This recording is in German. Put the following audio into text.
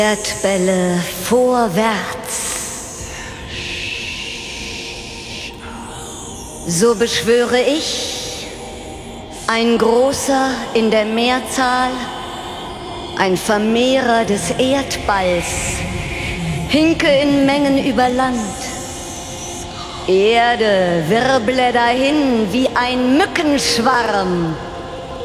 Erdbälle vorwärts. So beschwöre ich, ein Großer in der Mehrzahl, ein Vermehrer des Erdballs, hinke in Mengen über Land. Erde wirble dahin wie ein Mückenschwarm.